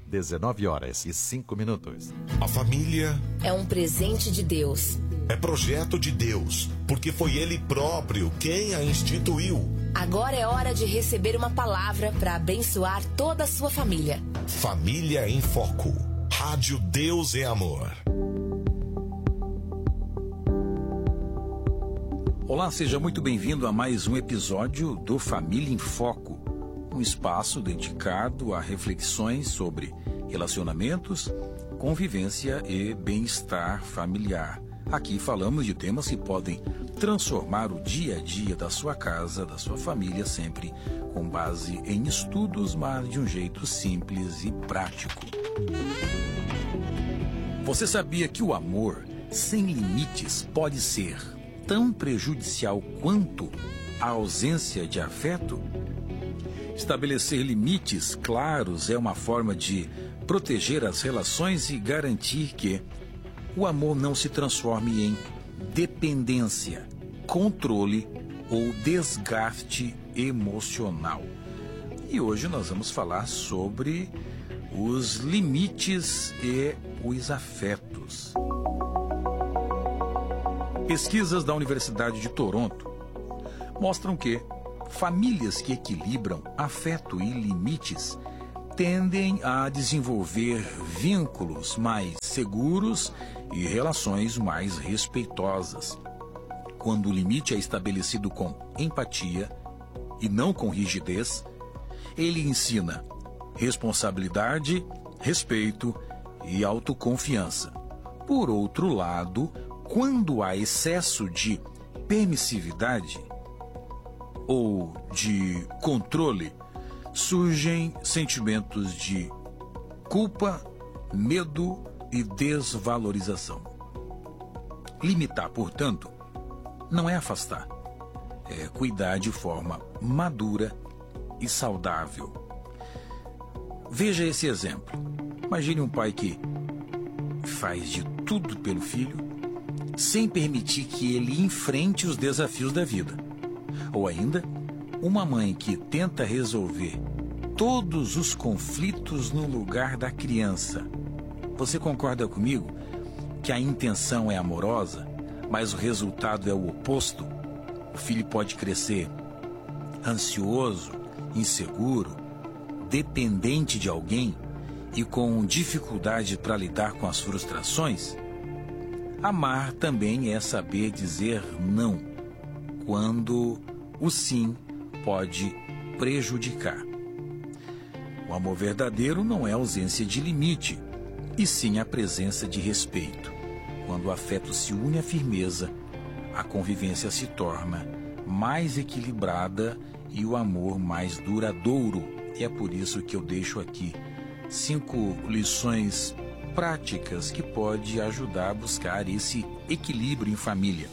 19h05. A família é um presente de Deus. É projeto de Deus, porque foi Ele próprio quem a instituiu. Agora é hora de receber uma palavra para abençoar toda a sua família. Família em Foco. Rádio Deus é Amor. Olá, seja muito bem-vindo a mais um episódio do Família em Foco, um espaço dedicado a reflexões sobre relacionamentos, convivência e bem-estar familiar. Aqui falamos de temas que podem transformar o dia a dia da sua casa, da sua família, sempre com base em estudos, mas de um jeito simples e prático. Você sabia que o amor sem limites pode ser tão prejudicial quanto a ausência de afeto? Estabelecer limites claros é uma forma de proteger as relações e garantir que o amor não se transforme em dependência, controle ou desgaste emocional. E hoje nós vamos falar sobre os limites e os afetos. Pesquisas da Universidade de Toronto mostram que famílias que equilibram afeto e limites tendem a desenvolver vínculos mais seguros e relações mais respeitosas. Quando o limite é estabelecido com empatia e não com rigidez, ele ensina responsabilidade, respeito e autoconfiança. Por outro lado, quando há excesso de permissividade ou de controle, surgem sentimentos de culpa, medo e desvalorização. Limitar, portanto, não é afastar, é cuidar de forma madura e saudável. Veja esse exemplo. Imagine um pai que faz de tudo pelo filho, sem permitir que ele enfrente os desafios da vida. Ou ainda, uma mãe que tenta resolver todos os conflitos no lugar da criança. Você concorda comigo que a intenção é amorosa, mas o resultado é o oposto? O filho pode crescer ansioso, inseguro, dependente de alguém e com dificuldade para lidar com as frustrações? Amar também é saber dizer não, quando o sim pode prejudicar. O amor verdadeiro não é ausência de limite, e sim a presença de respeito. Quando o afeto se une à firmeza, a convivência se torna mais equilibrada e o amor mais duradouro. E é por isso que eu deixo aqui 5 lições práticas que pode ajudar a buscar esse equilíbrio em família.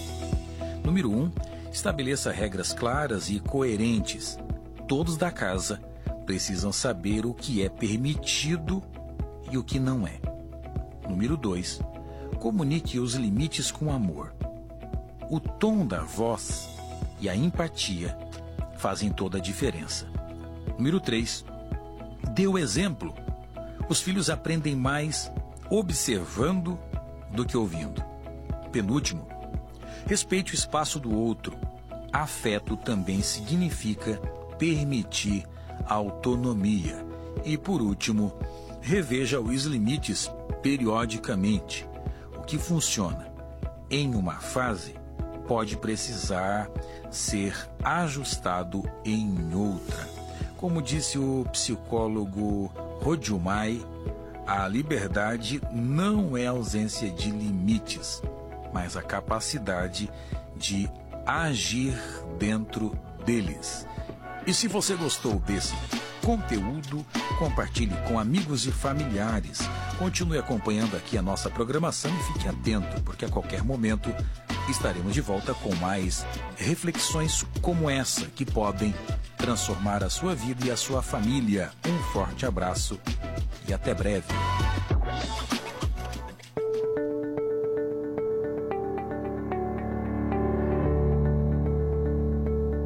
Número 1, estabeleça regras claras e coerentes. Todos da casa precisam saber o que é permitido e o que não é. Número 2, comunique os limites com amor. O tom da voz e a empatia fazem toda a diferença. Número 3, dê o exemplo. Os filhos aprendem mais observando do que ouvindo. Penúltimo, respeite o espaço do outro. Afeto também significa permitir autonomia. E por último, reveja os limites periodicamente. O que funciona em uma fase pode precisar ser ajustado em outra. Como disse o psicólogo Rodjumai, a liberdade não é ausência de limites, mas a capacidade de agir dentro deles. E se você gostou desse conteúdo, compartilhe com amigos e familiares. Continue acompanhando aqui a nossa programação e fique atento, porque a qualquer momento estaremos de volta com mais reflexões como essa, que podem transformar a sua vida e a sua família. Um forte abraço e até breve.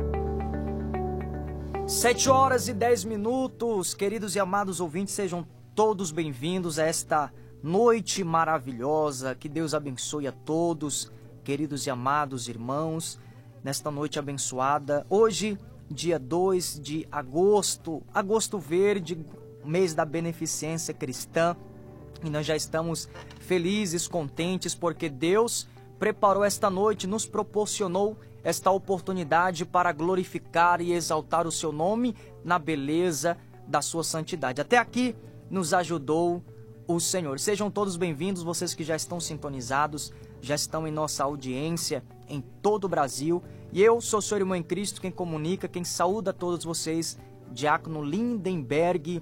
Sete horas e 10 minutos, queridos e amados ouvintes, sejam todos bem-vindos a esta noite maravilhosa. Que Deus abençoe a todos, queridos e amados irmãos, nesta noite abençoada. Hoje, dia 2 de agosto, agosto verde, mês da beneficência cristã. E nós já estamos felizes, contentes, porque Deus preparou esta noite, nos proporcionou esta oportunidade para glorificar e exaltar o seu nome na beleza da sua santidade. Até aqui nos ajudou o Senhor. Sejam todos bem-vindos, vocês que já estão sintonizados, já estão em nossa audiência em todo o Brasil. E eu sou seu irmão em Cristo, quem comunica, quem saúda a todos vocês, Diácono Lindenberg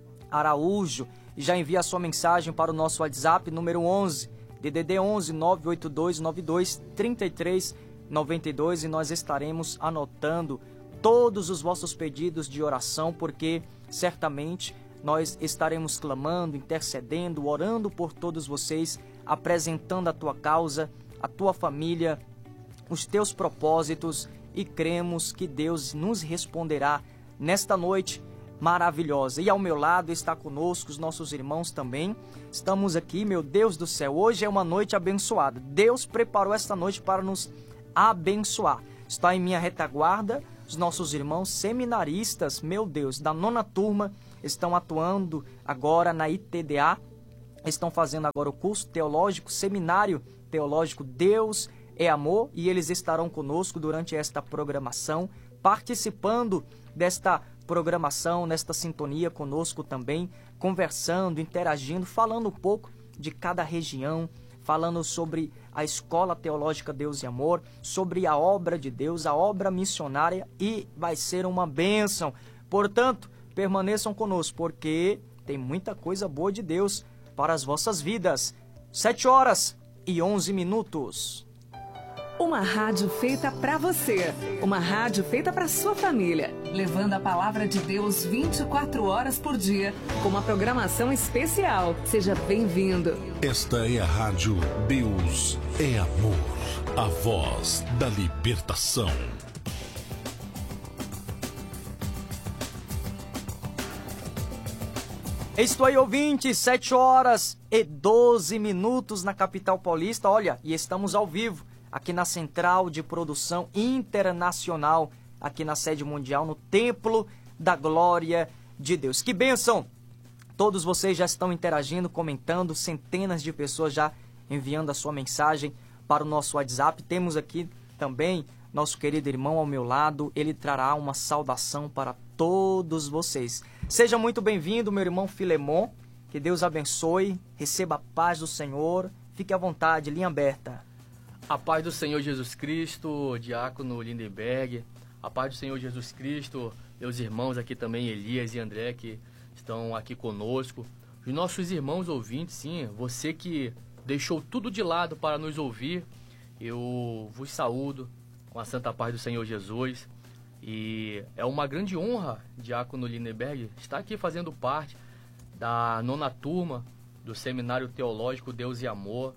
Araújo. E já envia a sua mensagem para o nosso WhatsApp, número 11, DDD 11 982 92 33 92, e nós estaremos anotando todos os vossos pedidos de oração, porque certamente nós estaremos clamando, intercedendo, orando por todos vocês, apresentando a tua causa, a tua família, os teus propósitos, e cremos que Deus nos responderá nesta noite maravilhosa. E ao meu lado está conosco os nossos irmãos também. Estamos aqui, meu Deus do céu, hoje é uma noite abençoada. Deus preparou esta noite para nos abençoar. Está em minha retaguarda os nossos irmãos seminaristas, meu Deus, da 9ª turma, estão atuando agora na ITDA, estão fazendo agora o curso teológico, seminário teológico Deus é Amor, e eles estarão conosco durante esta programação, participando desta programação, nesta sintonia conosco também, conversando, interagindo, falando um pouco de cada região, falando sobre a Escola Teológica Deus e Amor, sobre a obra de Deus, a obra missionária, e vai ser uma bênção. Portanto, permaneçam conosco, porque tem muita coisa boa de Deus para as vossas vidas. 7h11. Uma rádio feita para você, uma rádio feita para sua família, levando a palavra de Deus 24 horas por dia, com uma programação especial. Seja bem-vindo. Esta é a rádio Deus é Amor, a voz da libertação. Estou aí, ouvintes, 7h12 na capital paulista. Olha, e estamos ao vivo aqui na Central de Produção Internacional, aqui na sede mundial, no Templo da Glória de Deus. Que bênção! Todos vocês já estão interagindo, comentando, centenas de pessoas já enviando a sua mensagem para o nosso WhatsApp. Temos aqui também nosso querido irmão ao meu lado, ele trará uma saudação para todos vocês. Seja muito bem-vindo, meu irmão Filemon, que Deus abençoe, receba a paz do Senhor, fique à vontade, linha aberta. A paz do Senhor Jesus Cristo, Diácono Lindenberg, a paz do Senhor Jesus Cristo, meus irmãos aqui também, Elias e André, que estão aqui conosco, os nossos irmãos ouvintes, sim, você que deixou tudo de lado para nos ouvir, eu vos saúdo com a santa paz do Senhor Jesus, e é uma grande honra, Diácono Lindenberg, estar aqui fazendo parte da 9ª turma do Seminário Teológico Deus e Amor.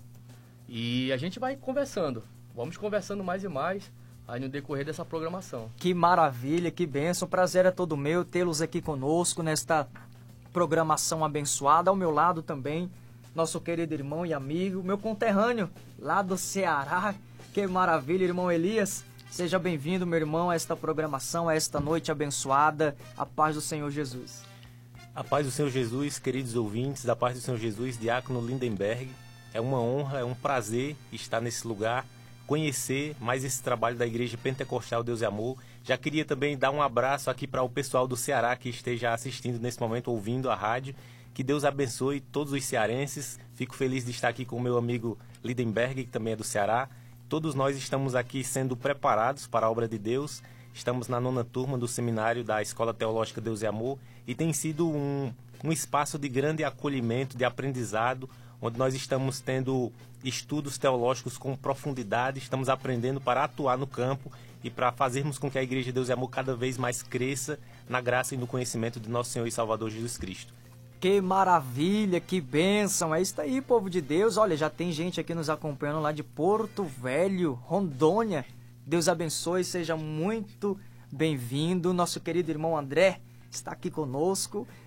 E a gente vai conversando, vamos conversando mais e mais aí no decorrer dessa programação. Que maravilha, que bênção, prazer é todo meu tê-los aqui conosco nesta programação abençoada. Ao meu lado também, nosso querido irmão e amigo, meu conterrâneo lá do Ceará. Que maravilha, irmão Elias. Seja bem-vindo, meu irmão, a esta programação, a esta noite abençoada. A paz do Senhor Jesus. A paz do Senhor Jesus, queridos ouvintes, a paz do Senhor Jesus, Diácono Lindenberg. É uma honra, é um prazer estar nesse lugar, conhecer mais esse trabalho da Igreja Pentecostal Deus e Amor. Já queria também dar um abraço aqui para o pessoal do Ceará que esteja assistindo nesse momento, ouvindo a rádio. Que Deus abençoe todos os cearenses. Fico feliz de estar aqui com o meu amigo Lindenberg, que também é do Ceará. Todos nós estamos aqui sendo preparados para a obra de Deus. Estamos na 9ª turma do seminário da Escola Teológica Deus e Amor, e tem sido um espaço de grande acolhimento, de aprendizado, onde nós estamos tendo estudos teológicos com profundidade, estamos aprendendo para atuar no campo e para fazermos com que a Igreja Deus e Amor cada vez mais cresça na graça e no conhecimento de nosso Senhor e Salvador Jesus Cristo. Que maravilha, que bênção, é isso aí, povo de Deus. Olha, já tem gente aqui nos acompanhando lá de Porto Velho, Rondônia. Deus abençoe, seja muito bem-vindo. Nosso querido irmão André está aqui conosco.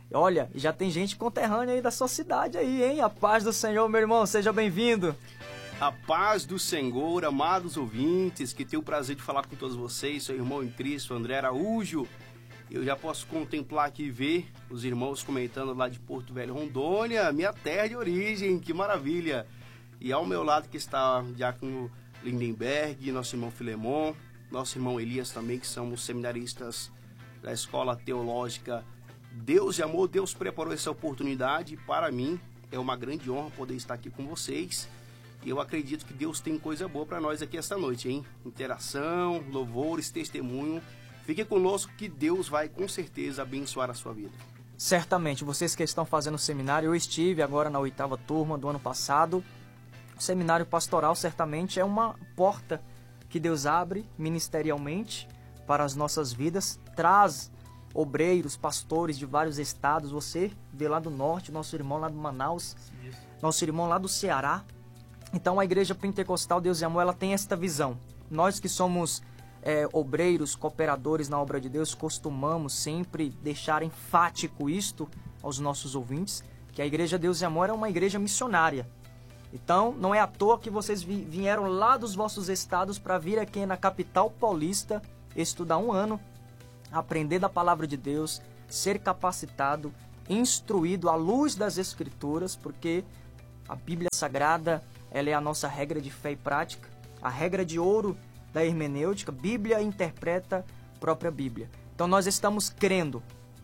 Olha, já tem gente conterrânea aí da sua cidade aí, hein? A paz do Senhor, meu irmão, seja bem-vindo. A paz do Senhor, amados ouvintes, que tenho o prazer de falar com todos vocês, seu irmão em Cristo, André Araújo. Eu já posso contemplar aqui e ver os irmãos comentando lá de Porto Velho, Rondônia, minha terra de origem, que maravilha. E ao meu lado que está o diácono Lindenberg, nosso irmão Filemon, nosso irmão Elias também, que somos seminaristas da Escola Teológica Deus e Amor. Deus preparou essa oportunidade para mim, é uma grande honra poder estar aqui com vocês. E eu acredito que Deus tem coisa boa para nós aqui esta noite, hein? Interação, louvores, testemunho. Fique conosco que Deus vai com certeza abençoar a sua vida. Certamente, vocês que estão fazendo seminário, eu estive agora na 8ª turma do ano passado. O seminário pastoral certamente é uma porta que Deus abre ministerialmente para as nossas vidas, traz obreiros, pastores de vários estados. Você vê lá do norte, nosso irmão lá do Manaus, nosso irmão lá do Ceará. Então a Igreja Pentecostal Deus e Amor, ela tem esta visão. Nós que somos obreiros, cooperadores na obra de Deus, costumamos sempre deixar enfático isto aos nossos ouvintes, que a Igreja Deus e Amor é uma igreja missionária. Então não é à toa que vocês vieram lá dos vossos estados para vir aqui na capital paulista estudar 1 ano, aprender da palavra de Deus, ser capacitado, instruído à luz das Escrituras, porque a Bíblia Sagrada, ela é a nossa regra de fé e prática, a regra de ouro da hermenêutica. Bíblia interpreta a própria Bíblia. Então nós estamos crendo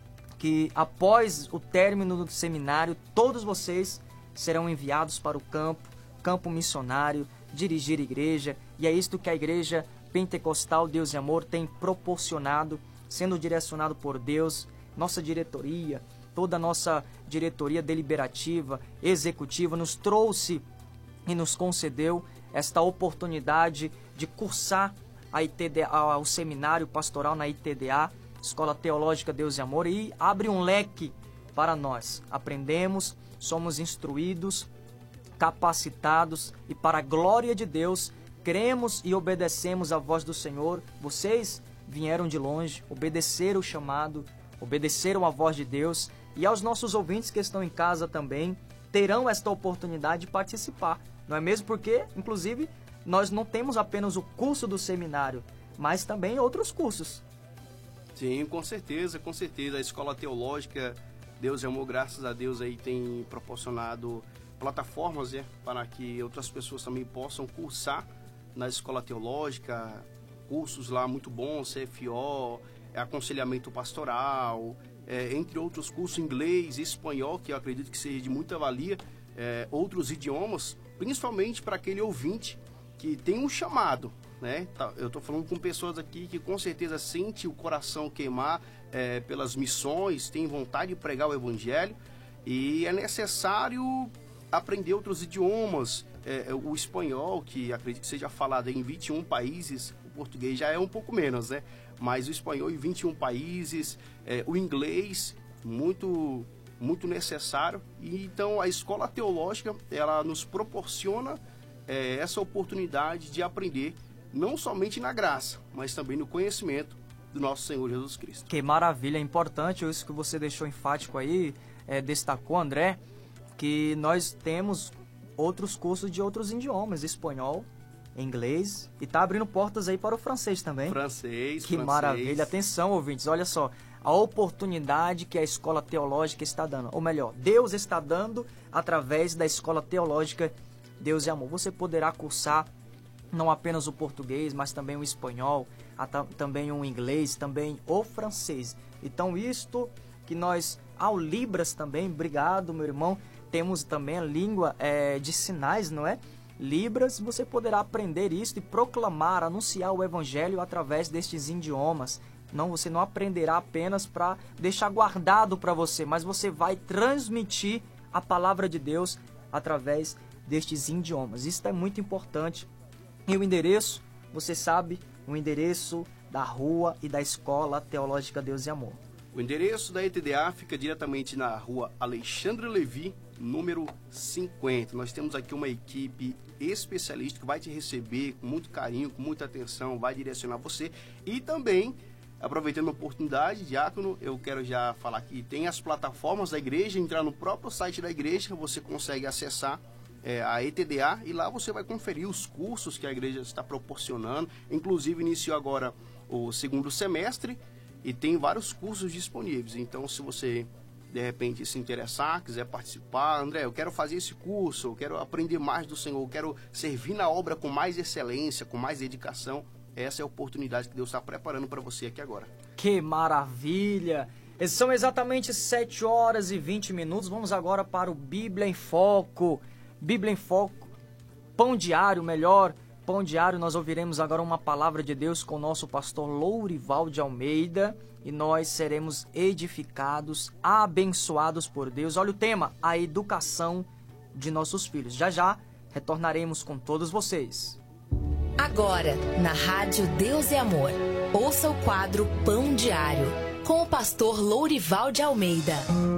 que após o término do seminário, todos vocês serão enviados para o campo missionário, dirigir igreja, e é isto que a Igreja Pentecostal Deus e Amor tem proporcionado, sendo direcionado por Deus, nossa diretoria, toda a nossa diretoria deliberativa, executiva, nos trouxe e nos concedeu esta oportunidade de cursar o seminário pastoral na ITDA, Escola Teológica Deus e Amor, e abre um leque para nós. Aprendemos, somos instruídos, capacitados, e para a glória de Deus, cremos e obedecemos a voz do Senhor. Vocês vieram de longe, obedeceram o chamado, obedeceram a voz de Deus, e aos nossos ouvintes que estão em casa também terão esta oportunidade de participar. Não é mesmo? Porque, inclusive, nós não temos apenas o curso do seminário, mas também outros cursos. Sim, com certeza, com certeza. A Escola Teológica Deus e Amor, graças a Deus, aí tem proporcionado plataformas, né, para que outras pessoas também possam cursar na Escola Teológica, cursos lá muito bons, CFO, aconselhamento pastoral, entre outros cursos, inglês, espanhol, que eu acredito que seja de muita valia, outros idiomas, principalmente para aquele ouvinte que tem um chamado, né? Eu estou falando com pessoas aqui que com certeza sente o coração queimar pelas missões, tem vontade de pregar o Evangelho, e é necessário aprender outros idiomas, o espanhol, que acredito que seja falado em 21 países, o português já é um pouco menos, né? Mas o espanhol em 21 países, o inglês, muito necessário. E então a Escola Teológica, ela nos proporciona essa oportunidade de aprender, não somente na graça, mas também no conhecimento do nosso Senhor Jesus Cristo. Que maravilha, é importante isso que você deixou enfático aí, destacou, André, que nós temos outros cursos de outros idiomas, espanhol, inglês, e tá abrindo portas aí para o francês também. Francês. Maravilha. Atenção, ouvintes, olha só, a oportunidade que a Escola Teológica está dando, ou melhor, Deus está dando através da Escola Teológica Deus e Amor. Você poderá cursar não apenas o português, mas também o espanhol, também o inglês, também o francês. Então isto que nós, ao Libras também, obrigado meu irmão, temos também a língua de sinais, não é? Libras, você poderá aprender isso e proclamar, anunciar o Evangelho através destes idiomas. Não, você não aprenderá apenas para deixar guardado para você, mas você vai transmitir a palavra de Deus através destes idiomas. Isso é muito importante. E o endereço, você sabe, o endereço da rua e da Escola Teológica Deus e Amor. O endereço da ETDA fica diretamente na rua Alexandre Levi, número 50. Nós temos aqui uma equipe especialista que vai te receber com muito carinho, com muita atenção, vai direcionar você. E também Aproveitando a oportunidade, diácono, eu quero já falar que tem as plataformas da igreja, entrar no próprio site da igreja, você consegue acessar a ETDA, e lá você vai conferir os cursos que a igreja está proporcionando. Inclusive iniciou agora o segundo semestre e tem vários cursos disponíveis. Então, se você de repente se interessar, quiser participar, André, eu quero fazer esse curso, eu quero aprender mais do Senhor, eu quero servir na obra com mais excelência, com mais dedicação, essa é a oportunidade que Deus está preparando para você aqui agora. Que maravilha! São exatamente 7h20. Vamos agora para o Bíblia em Foco. Bíblia em Foco, Pão Diário, Pão Diário. Nós ouviremos agora uma palavra de Deus com o nosso pastor Lourival de Almeida e nós seremos edificados, abençoados por Deus. Olha o tema, a educação de nossos filhos. Já já retornaremos com todos vocês. Agora, na Rádio Deus é Amor, ouça o quadro Pão Diário, com o pastor Lourival de Almeida.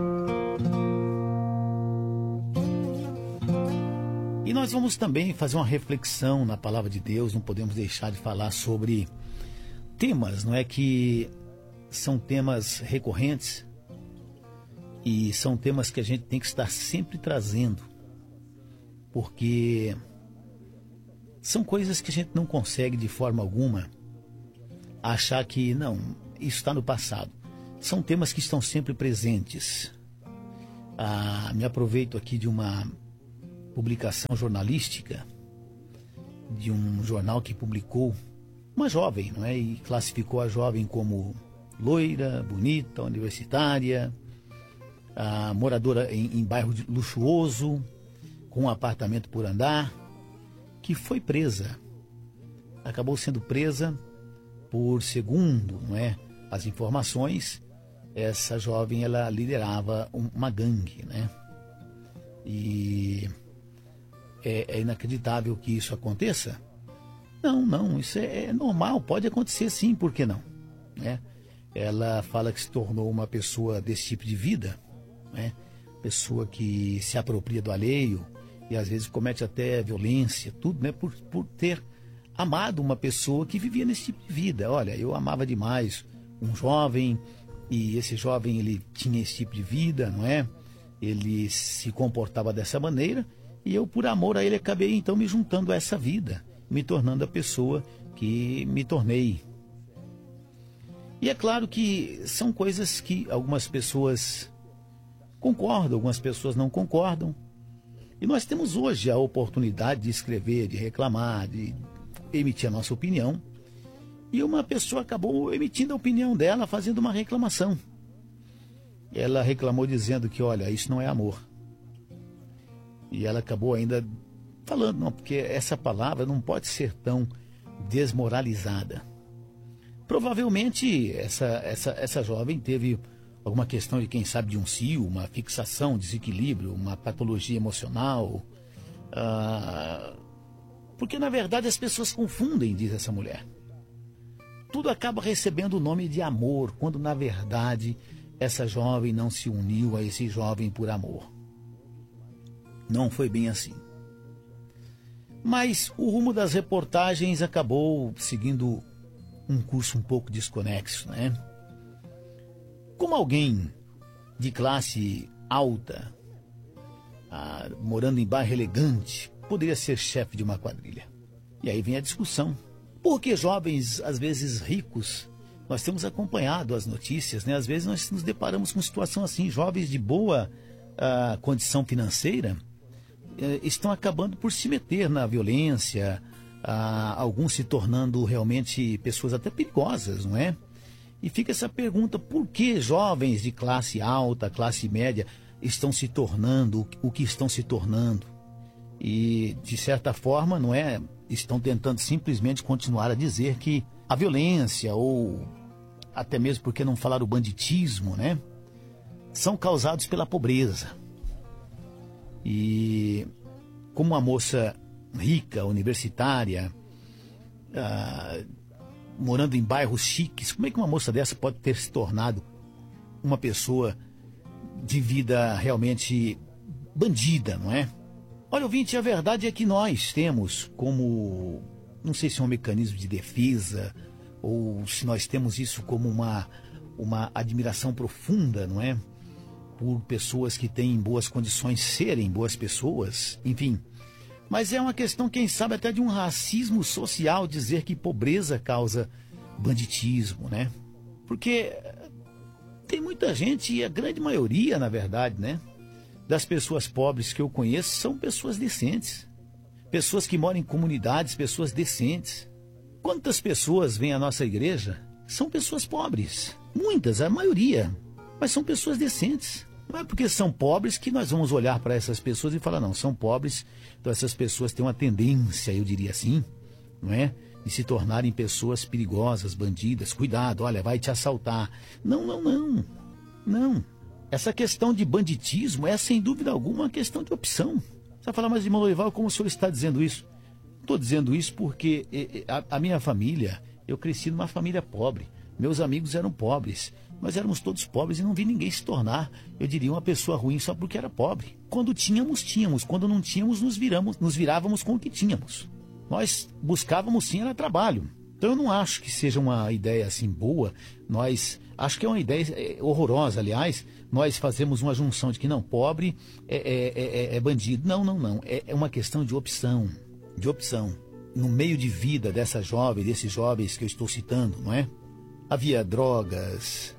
E nós vamos também fazer uma reflexão na Palavra de Deus, não podemos deixar de falar sobre temas, não é, que são temas recorrentes e são temas que a gente tem que estar sempre trazendo, porque são coisas que a gente não consegue de forma alguma achar que, não, isso está no passado. São temas que estão sempre presentes. Me aproveito aqui de uma publicação jornalística, de um jornal que publicou uma jovem, não é? E classificou a jovem como loira, bonita, universitária, moradora em bairro luxuoso, com um apartamento por andar, que foi presa. Acabou sendo presa por, segundo, não é, as informações, essa jovem, ela liderava uma gangue, né? E é inacreditável que isso aconteça? Não, isso é normal, pode acontecer sim, por que não? Né? Ela fala que se tornou uma pessoa desse tipo de vida, né? Pessoa que se apropria do alheio, e às vezes comete até violência, tudo, né? Por ter amado uma pessoa que vivia nesse tipo de vida. Olha, eu amava demais um jovem, e esse jovem, ele tinha esse tipo de vida, não é? Ele se comportava dessa maneira, e eu, por amor a ele, acabei então me juntando a essa vida, me tornando a pessoa que me tornei. E é claro que são coisas que algumas pessoas concordam, algumas pessoas não concordam. E nós temos hoje a oportunidade de escrever, de reclamar, de emitir a nossa opinião. E uma pessoa acabou emitindo a opinião dela, fazendo uma reclamação. Ela reclamou dizendo que, olha, isso não é amor. E ela acabou ainda falando, não, porque essa palavra não pode ser tão desmoralizada. Provavelmente essa jovem teve alguma questão de, quem sabe, de um cio, uma fixação, um desequilíbrio, uma patologia emocional. Porque, na verdade, as pessoas confundem, diz essa mulher. Tudo acaba recebendo o nome de amor, quando, na verdade, essa jovem não se uniu a esse jovem por amor. Não foi bem assim. Mas o rumo das reportagens acabou seguindo um curso um pouco desconexo, né? Como alguém de classe alta, morando em bairro elegante, poderia ser chefe de uma quadrilha? E aí vem a discussão. Por que jovens, às vezes ricos, nós temos acompanhado as notícias, né? Às vezes nós nos deparamos com situação assim, jovens de boa condição financeira estão acabando por se meter na violência, alguns se tornando realmente pessoas até perigosas, não é? E fica essa pergunta, por que jovens de classe alta, classe média, estão se tornando o que estão se tornando? E, de certa forma, não é, estão tentando simplesmente continuar a dizer que a violência, ou até mesmo, por que não falar o banditismo, né, são causados pela pobreza. E como uma moça rica, universitária, morando em bairros chiques, como é que uma moça dessa pode ter se tornado uma pessoa de vida realmente bandida, não é? Olha, ouvinte, a verdade é que nós temos como, não sei se é um mecanismo de defesa, ou se nós temos isso como uma admiração profunda, não é? Por pessoas que têm boas condições serem boas pessoas, enfim. Mas é uma questão, quem sabe, até de um racismo social dizer que pobreza causa banditismo, né? Porque tem muita gente, e a grande maioria, na verdade, né, das pessoas pobres que eu conheço são pessoas decentes. Pessoas que moram em comunidades, pessoas decentes. Quantas pessoas vêm à nossa igreja são pessoas pobres? Muitas, a maioria. Mas são pessoas decentes. Não é porque são pobres que nós vamos olhar para essas pessoas e falar, não, são pobres, então essas pessoas têm uma tendência, eu diria assim, não é? De se tornarem pessoas perigosas, bandidas. Cuidado, olha, vai te assaltar. Não. Essa questão de banditismo é, sem dúvida alguma, uma questão de opção. Você vai falar, mas irmão Lorival, como o senhor está dizendo isso? Estou dizendo isso porque a minha família, eu cresci numa família pobre. Meus amigos eram pobres. Nós éramos todos pobres e não vi ninguém se tornar, eu diria, uma pessoa ruim só porque era pobre. Quando tínhamos. Quando não tínhamos, nos virávamos com o que tínhamos. Nós buscávamos sim, era trabalho. Então eu não acho que seja uma ideia assim boa. Acho que é uma ideia horrorosa, aliás. Nós fazemos uma junção de que não, pobre é bandido. Não. É uma questão de opção. No meio de vida desses jovens que eu estou citando, não é? Havia drogas,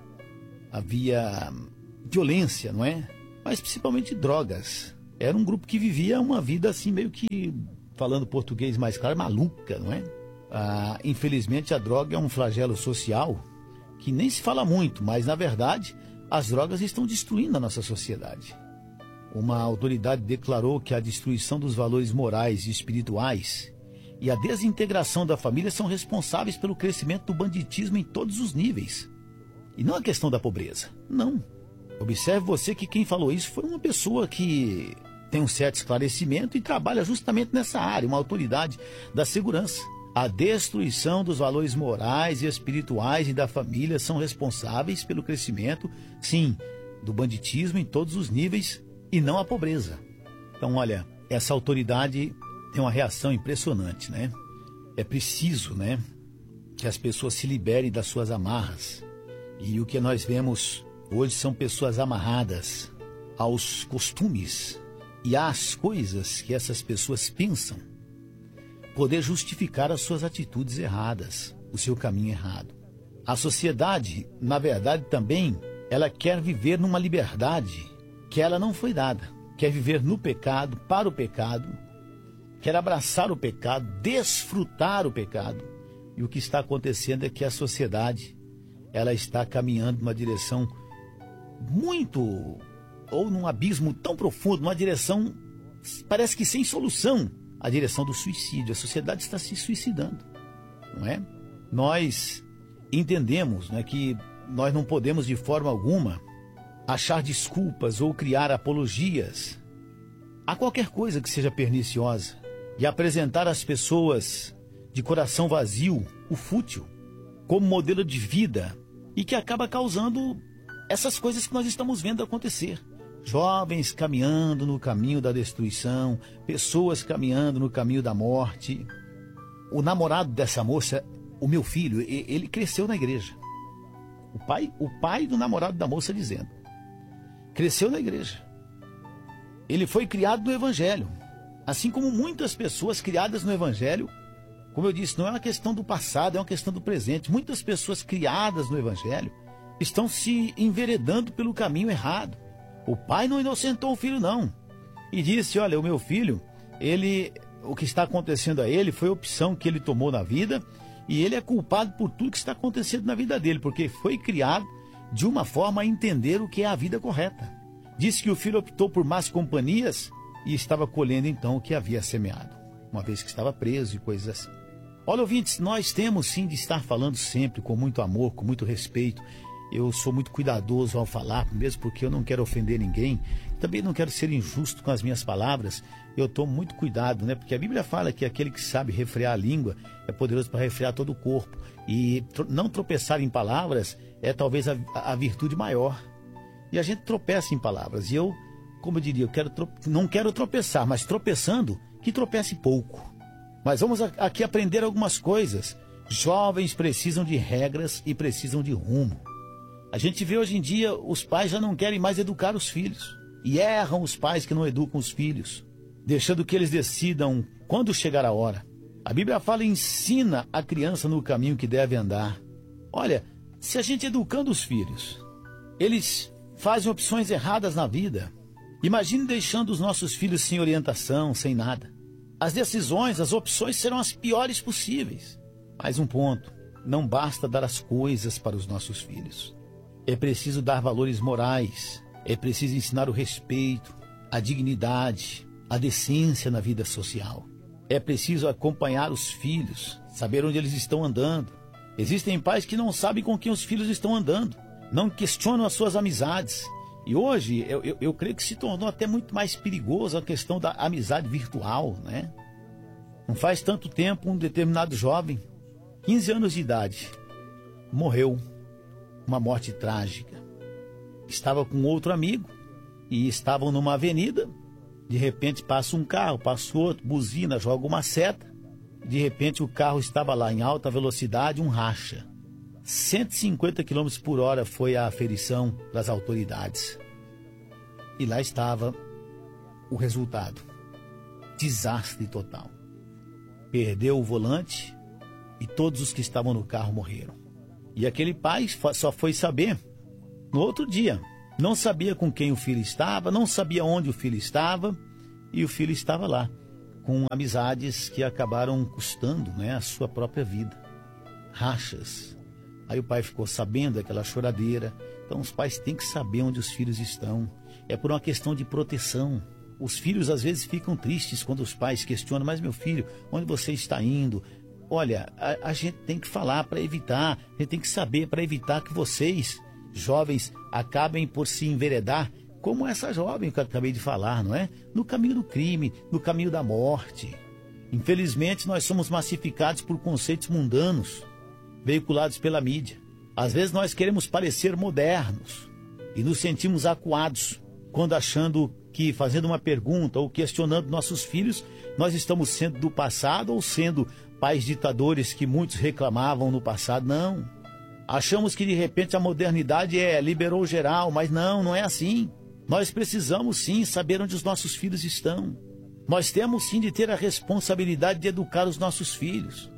havia violência, não é? Mas principalmente drogas. Era um grupo que vivia uma vida assim meio que, falando português mais claro, maluca, não é? Infelizmente a droga é um flagelo social que nem se fala muito, mas na verdade as drogas estão destruindo a nossa sociedade. Uma autoridade declarou que a destruição dos valores morais e espirituais e a desintegração da família são responsáveis pelo crescimento do banditismo em todos os níveis. E não a questão da pobreza, não. Observe você que quem falou isso foi uma pessoa que tem um certo esclarecimento e trabalha justamente nessa área, uma autoridade da segurança. A destruição dos valores morais e espirituais e da família são responsáveis pelo crescimento, sim, do banditismo em todos os níveis e não a pobreza. Então, olha, essa autoridade tem uma reação impressionante, né? É preciso, né, que as pessoas se liberem das suas amarras. E o que nós vemos hoje são pessoas amarradas aos costumes e às coisas que essas pessoas pensam poder justificar as suas atitudes erradas, o seu caminho errado. A sociedade, na verdade, também, ela quer viver numa liberdade que ela não foi dada. Quer viver no pecado, para o pecado, quer abraçar o pecado, desfrutar o pecado. E o que está acontecendo é que a sociedade, ela está caminhando numa direção muito, ou num abismo tão profundo, numa direção, parece que sem solução, a direção do suicídio. A sociedade está se suicidando, não é? Nós entendemos, né, que nós não podemos de forma alguma achar desculpas ou criar apologias a qualquer coisa que seja perniciosa e apresentar às pessoas de coração vazio o fútil como modelo de vida e que acaba causando essas coisas que nós estamos vendo acontecer. Jovens caminhando no caminho da destruição, pessoas caminhando no caminho da morte. O namorado dessa moça, o meu filho, ele cresceu na igreja. O pai do namorado da moça dizendo, cresceu na igreja. Ele foi criado no evangelho, assim como muitas pessoas criadas no evangelho. Como eu disse, não é uma questão do passado, é uma questão do presente. Muitas pessoas criadas no evangelho estão se enveredando pelo caminho errado. O pai não inocentou o filho, não. E disse, olha, o meu filho, o que está acontecendo a ele foi a opção que ele tomou na vida e ele é culpado por tudo que está acontecendo na vida dele, porque foi criado de uma forma a entender o que é a vida correta. Disse que o filho optou por más companhias e estava colhendo então o que havia semeado, uma vez que estava preso e coisas assim. Olha, ouvintes, nós temos sim de estar falando sempre com muito amor, com muito respeito. Eu sou muito cuidadoso ao falar, mesmo porque eu não quero ofender ninguém. Também não quero ser injusto com as minhas palavras. Eu tomo muito cuidado, né? Porque a Bíblia fala que aquele que sabe refrear a língua é poderoso para refrear todo o corpo. E não tropeçar em palavras é talvez a virtude maior. E a gente tropeça em palavras. E eu, como eu diria, não quero tropeçar, mas tropeçando, que tropece pouco. Mas vamos aqui aprender algumas coisas Jovens precisam de regras e precisam de rumo. A gente vê hoje em dia, os pais já não querem mais educar os filhos. E erram os pais que não educam os filhos, deixando que eles decidam quando chegar a hora. A Bíblia fala: ensina a criança no caminho que deve andar. Olha, se a gente educando os filhos, eles fazem opções erradas na vida, imagine deixando os nossos filhos sem orientação, sem nada. As decisões, as opções serão as piores possíveis. Mais um ponto: não basta dar as coisas para os nossos filhos. É preciso dar valores morais, é preciso ensinar o respeito, a dignidade, a decência na vida social. É preciso acompanhar os filhos, saber onde eles estão andando. Existem pais que não sabem com quem os filhos estão andando, não questionam as suas amizades. E hoje, eu creio que se tornou até muito mais perigoso a questão da amizade virtual, né? Não faz tanto tempo, um determinado jovem, 15 anos de idade, morreu. Uma morte trágica. Estava com outro amigo e estavam numa avenida. De repente passa um carro, passa outro, buzina, joga uma seta. De repente o carro estava lá em alta velocidade, um racha. 150 km por hora foi a aferição das autoridades. E lá estava o resultado. Desastre total. Perdeu o volante e todos os que estavam no carro morreram. E aquele pai só foi saber no outro dia. Não sabia com quem o filho estava, não sabia onde o filho estava, e o filho estava lá, com amizades que acabaram custando, né, a sua própria vida. Rachas. Aí o pai ficou sabendo daquela choradeira. Então os pais têm que saber onde os filhos estão. É por uma questão de proteção. Os filhos às vezes ficam tristes quando os pais questionam: mas meu filho, onde você está indo? Olha, a gente tem que falar para evitar, a gente tem que saber para evitar que vocês, jovens, acabem por se enveredar, como essa jovem que eu acabei de falar, não é? No caminho do crime, no caminho da morte. Infelizmente, nós somos massificados por conceitos mundanos, veiculados pela mídia. Às vezes nós queremos parecer modernos e nos sentimos acuados quando achando que, fazendo uma pergunta ou questionando nossos filhos, nós estamos sendo do passado ou sendo pais ditadores que muitos reclamavam no passado. Não. Achamos que de repente a modernidade liberou geral, mas não é assim. Nós precisamos sim saber onde os nossos filhos estão. Nós temos sim de ter a responsabilidade de educar os nossos filhos.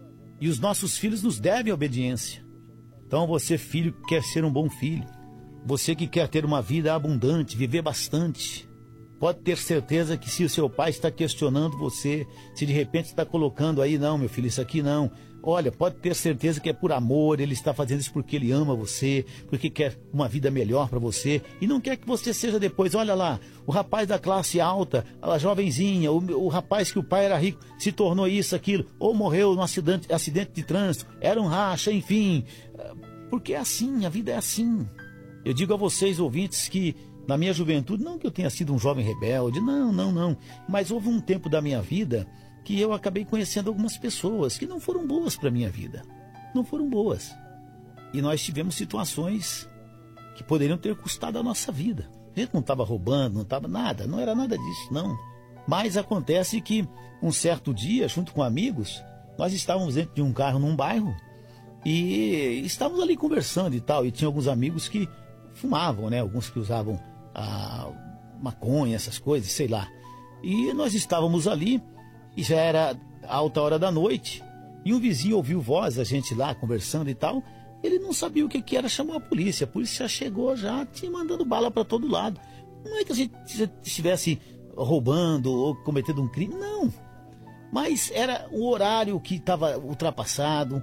E os nossos filhos nos devem obediência. Então você, filho, que quer ser um bom filho, você que quer ter uma vida abundante, viver bastante, pode ter certeza que se o seu pai está questionando você, se de repente está colocando aí: não, meu filho, isso aqui não. Olha, pode ter certeza que é por amor, ele está fazendo isso porque ele ama você, porque quer uma vida melhor para você e não quer que você seja depois: olha lá, o rapaz da classe alta, a jovenzinha, o rapaz que o pai era rico, se tornou isso, aquilo, ou morreu num acidente de trânsito, era um racha, enfim. Porque é assim, a vida é assim. Eu digo a vocês, ouvintes, que na minha juventude, não que eu tenha sido um jovem rebelde, não. Mas houve um tempo da minha vida que eu acabei conhecendo algumas pessoas que não foram boas para a minha vida. Não foram boas. E nós tivemos situações que poderiam ter custado a nossa vida. A gente não estava roubando, não estava nada, não era nada disso, não. Mas acontece que um certo dia, junto com amigos, nós estávamos dentro de um carro num bairro e estávamos ali conversando e tal. E tinha alguns amigos que fumavam, né? Alguns que usavam maconha, essas coisas, sei lá. E nós estávamos ali e já era alta hora da noite e um vizinho ouviu voz, a gente lá conversando e tal. Ele não sabia o que era, chamou a polícia já chegou, já tinha mandando bala para todo lado. Não é que a gente estivesse roubando ou cometendo um crime, não. Mas era o horário que estava ultrapassado,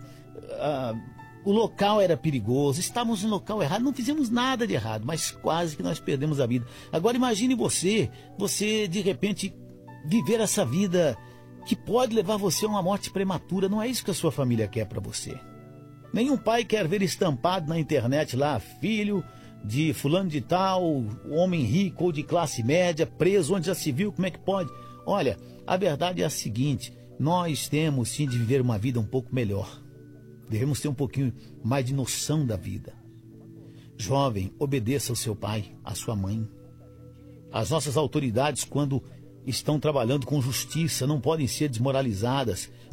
o local era perigoso, estávamos no local errado, não fizemos nada de errado, mas quase que nós perdemos a vida. Agora imagine você de repente viver essa vida que pode levar você a uma morte prematura. Não é isso que a sua família quer para você. Nenhum pai quer ver estampado na internet lá: filho de fulano de tal, homem rico ou de classe média, preso, onde já se viu, como é que pode? Olha, a verdade é a seguinte: nós temos sim de viver uma vida um pouco melhor. Devemos ter um pouquinho mais de noção da vida. Jovem, obedeça ao seu pai, à sua mãe. As nossas autoridades, quando estão trabalhando com justiça, não podem ser desmoralizadas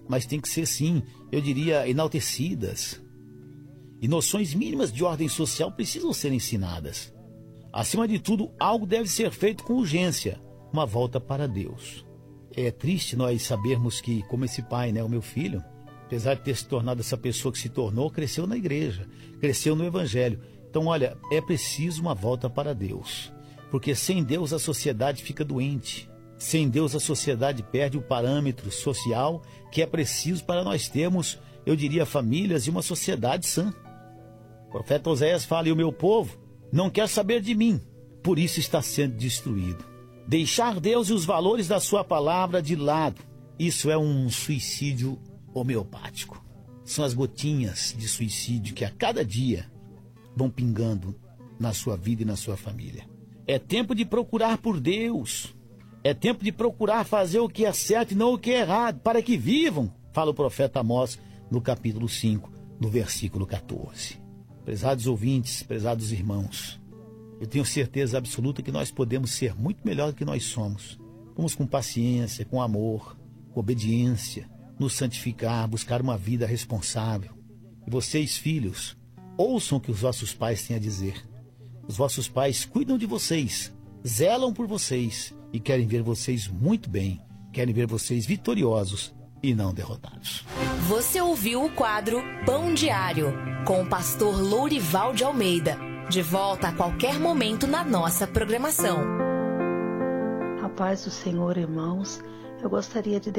mas tem que ser, sim, eu diria, enaltecidas. E noções mínimas de ordem social precisam ser ensinadas. Acima de tudo, algo deve ser feito com urgência, uma volta para Deus. É triste nós sabermos que, como esse pai, o meu filho, apesar de ter se tornado essa pessoa que se tornou, cresceu na igreja, cresceu no evangelho. Então, olha, é preciso uma volta para Deus, porque sem Deus a sociedade fica doente. Sem Deus a sociedade perde o parâmetro social que é preciso para nós termos, eu diria, famílias e uma sociedade sã. O profeta Oséias fala: e o meu povo não quer saber de mim, por isso está sendo destruído. Deixar Deus e os valores da sua palavra de lado, isso é um suicídio homeopático. São as gotinhas de suicídio que a cada dia vão pingando na sua vida e na sua família. É tempo de procurar por Deus. É tempo de procurar fazer o que é certo e não o que é errado, para que vivam, fala o profeta Amós no capítulo 5, no versículo 14. Prezados ouvintes, prezados irmãos, eu tenho certeza absoluta que nós podemos ser muito melhor do que nós somos. Vamos com paciência, com amor, com obediência, nos santificar, buscar uma vida responsável. E vocês, filhos, ouçam o que os vossos pais têm a dizer. Os vossos pais cuidam de vocês, zelam por vocês e querem ver vocês muito bem, querem ver vocês vitoriosos e não derrotados. Você ouviu o quadro Pão Diário, com o pastor Lourival de Almeida. De volta a qualquer momento na nossa programação. A paz do Senhor, irmãos. Eu gostaria de